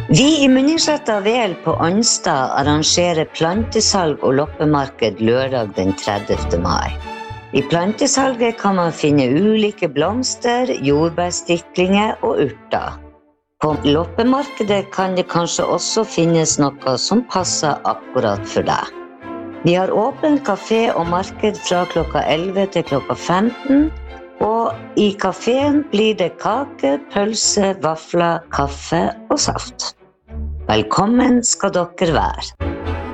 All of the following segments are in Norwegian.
Vi I Munningsletta Vel på Ånstad arrangerer plantesalg og loppemarked lørdag den 30. mai. I plantesalget kan man finne ulike blomster, jordbærstiklinger og urter. På loppemarkedet kan det kanskje også finnes noe som passer akkurat for deg. Vi har åpen kafé og marked fra klokka 11 til klokka 15, og I kaféen blir det kake, pølse, vafler, kaffe og saft. Velkommen skal dere være.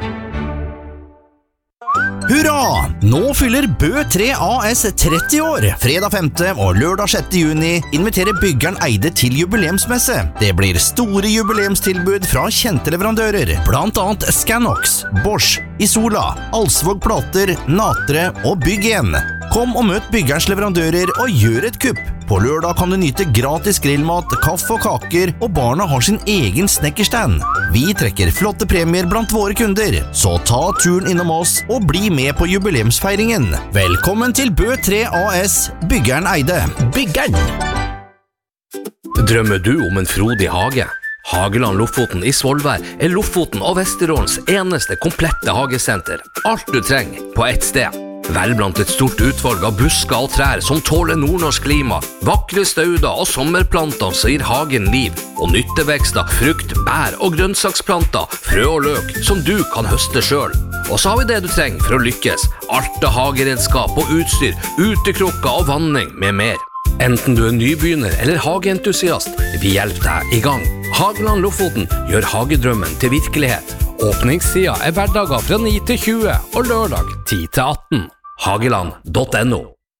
Hurra! Nå fyller Bø 3 AS 30 år. Fredag 5. og lørdag 6. juni inviterer byggeren Eide til jubileumsmesse. Det blir store jubileumstilbud fra kjente leverandører, blant annet Scanox, Bosch, Isola, Alsvåg Plater, Natre og Bygg 1. Kom og møt byggerens leverandører og gjør et kupp. På lørdag kan du nyte gratis grillmat, kaffe og kaker, og barna har sin egen snekkerstand. Vi trekker flotte premier blant våre kunder, så ta turen innom oss og bli med på jubileumsfeiringen. Velkommen til Bø 3 AS, byggeren Eide. Byggeren! Drømmer du om en frodig hage? Hageland Lofoten I Svolvær Lofoten og Vesterålens eneste komplette hagesenter. Alt du trenger på ett sted. Vel blant et stort utvalg av busker og trær som tåler nordnorsk klima, vakre stauder og sommerplanter som gir hagen liv, og nyttevekster, frukt, bær og grønnsaksplanter, frø og løk som du kan høste selv. Og så har vi det du trenger for å lykkes, alt av hageredskap og utstyr, utekrukker og vanning med mer. Enten du nybegynner eller hageentusiast, vi hjelper deg I gang. Hageland Lofoten gjør hagedrømmen til virkelighet. Åpningstida hverdager fra 9 til 20 og lørdag 10 til 18. Hageland.no.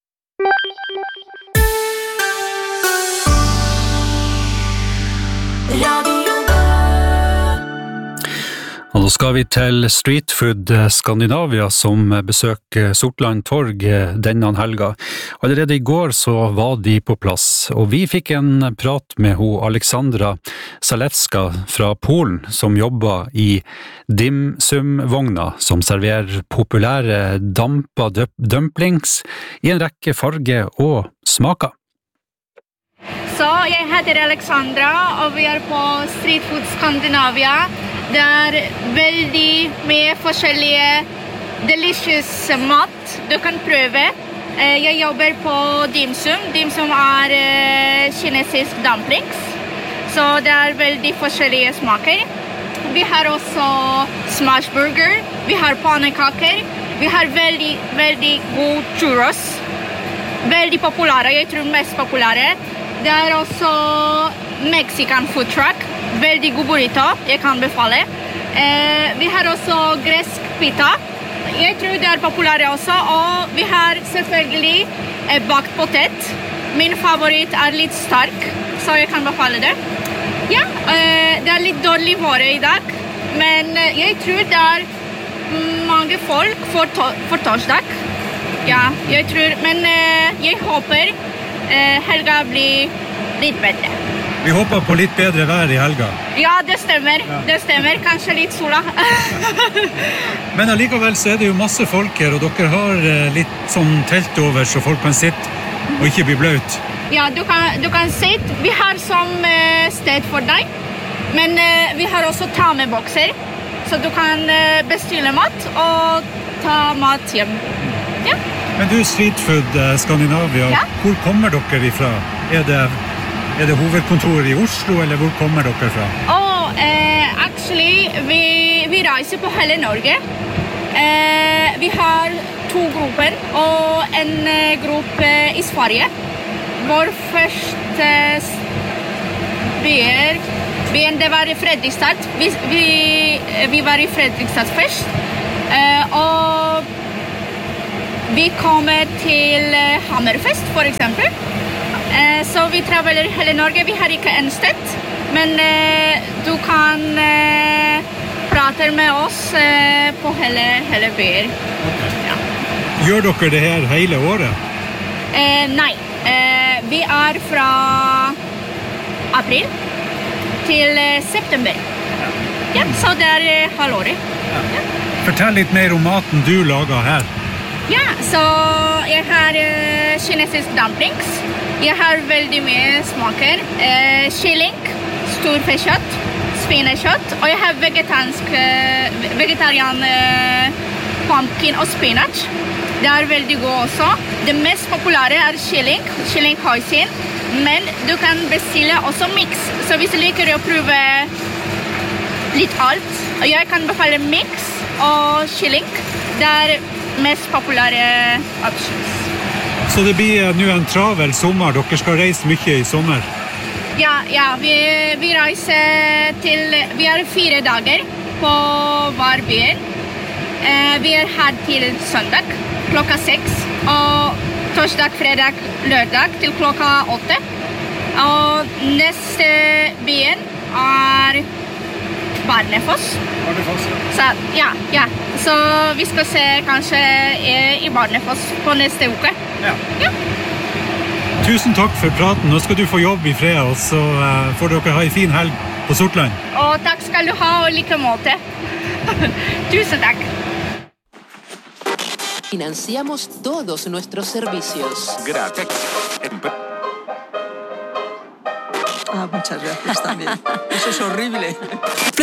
Og nå skal vi til Street Food Skandinavia som besøker Sortland Torg denne helga. Allerede I går så var de på plass, og vi fikk en prat med Aleksandra Zalewska fra Polen som jobber I dimsumvogna som serverer populære dampa dumplings I en rekke farger og smaker. Så jeg heter Aleksandra, og vi på Street Food Skandinavia. Det veldig mye forskjellige delicious mat du kan prøve. Jeg jobber på dimsum. Dimsum kinesisk dumplings. Så det veldig forskjellige smaker. Vi har også smash burger. Vi har pannekaker. Vi har veldig god churros. Veldig populære, jeg tror mest populære. Det også Mexican food truck. Veldig god burrito, jeg kan befale. Vi har også gresk pita. Jeg tror det populære også. Og vi har selvfølgelig bakt potet. Min favoritt litt sterk, så jeg kan befale det. Ja, det litt dårlig våre I dag. Men jeg tror det mange folk for torsdag. Ja, jeg tror. Men jeg håper helga blir litt bedre. Vi håper på litt bedre vær I helga. Ja, det stemmer. Ja. Det stemmer. Kanskje litt sola. Men allikevel så det jo masse folk her, og dere har litt sånn telt over, så folk kan sitte og ikke bli bløt. Ja, du kan sitte. Vi har som sted for deg, men vi har også ta-med-bokser, så du kan bestille mat og ta mat hjem. Ja. Men du, Street Food Skandinavia, ja? Hvor kommer dere ifra? Er det hovedkontoret I Oslo, eller hvor kommer dere fra? Actually, vi reiser på hele Norge. Vi har 2 grupper, og en gruppe I Sverige. Vår første byen, det var I Fredrikstad. Vi var I Fredrikstad først. Og vi kommer til Hammerfest, for eksempel. Så vi traveler hele Norge. Vi har ikke en sted, men du kan prate med oss på hele byen. Okay. Ja. Gjør dere det her hele året? Nei. Vi fra april til september. Ja, så det halvåret. Ja. Fortell litt mer om maten du lager her. Ja, så jeg har kinesisk dumplings. Jeg har veldig mye smaker. Kylling, stor fiskekjøtt, svinekjøtt, og jeg har vegetarian pumpkin og spinach. Det veldig god også. Det mest populære kylling hoisin, men du kan bestille også mix. Så hvis du liker å prøve litt alt, og jeg kan befale mix og kylling, det mest populære options. Så det blir nå en travel sommer, dere skal reise mye i sommer? Ja, vi reiser til, vi 4 dager på hver byen. Vi her til søndag, klokka 6, og torsdag, fredag, lørdag til klokka 8. Og neste byen Barnefoss. Så, ja. Så vi skal se kanskje i Barnefoss på neste uke. Ja. Tusen takk for praten. Nå skal du få jobb i fred, og så får dere ha en fin helg på Sortland. Og takk skal du ha, og like måte. Tusen takk. Financiamos todos nuestros servicios. Gracias. Muchas gracias también. Eso es horrible.